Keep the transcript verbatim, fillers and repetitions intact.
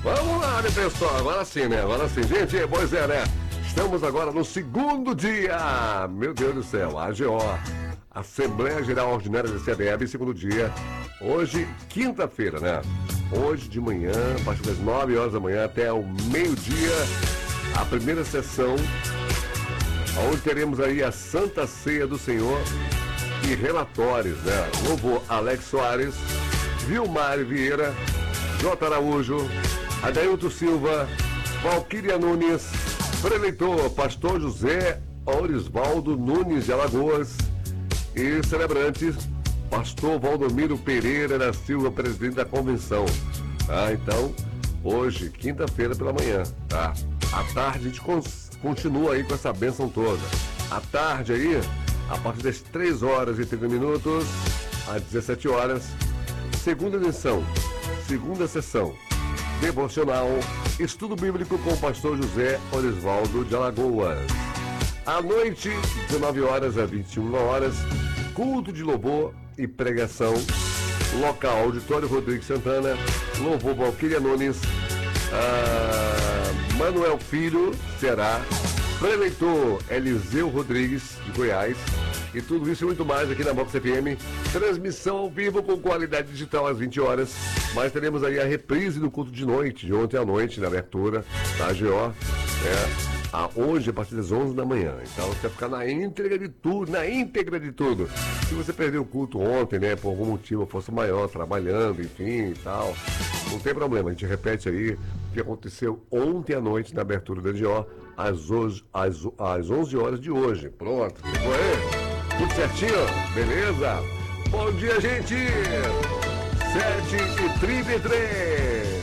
Vamos lá, né, pessoal? Agora sim, né? Agora sim. Gente, pois é, né? Estamos agora no segundo dia. Meu Deus do céu, A G O. Assembleia Geral Ordinária da C B E B, segundo dia. Hoje, quinta-feira, né? Hoje de manhã, a partir das nove horas da manhã até o meio-dia, a primeira sessão, onde teremos aí a Santa Ceia do Senhor e relatórios, né? Louvor Alex Soares, Vilmar Vieira, J. Araújo, Adailto Silva, Valquíria Nunes, Preleitor, Pastor José Orisvaldo Nunes de Alagoas e celebrantes, Pastor Valdomiro Pereira da Silva, presidente da convenção. Ah, então, hoje, quinta-feira pela manhã, tá? À tarde a gente continua aí com essa bênção toda. À tarde aí, a partir das três horas e trinta minutos, às dezessete horas, segunda edição, segunda sessão, devocional, estudo bíblico com o pastor José Orisvaldo de Alagoas. À noite, dezenove horas a vinte e uma horas, culto de louvor e pregação, local Auditório Rodrigues Santana, louvor Valquíria Nunes, ah, Manuel Filho será, preleitor Eliseu Rodrigues de Goiás, e tudo isso e muito mais aqui na Vox F M. Transmissão ao vivo com qualidade digital às vinte horas. Mas teremos aí a reprise do culto de noite, de ontem à noite, na abertura da A G O. É, a hoje, a partir das onze da manhã. Então você vai ficar na íntegra de tudo, na íntegra de tudo. Se você perdeu o culto ontem, né, por algum motivo, força maior, trabalhando, enfim e tal, não tem problema. A gente repete aí o que aconteceu ontem à noite na abertura da A G O, às, hoje, às, às onze horas de hoje. Pronto, ficou aí? Tudo certinho? Beleza? Bom dia, gente! sete e trinta e três.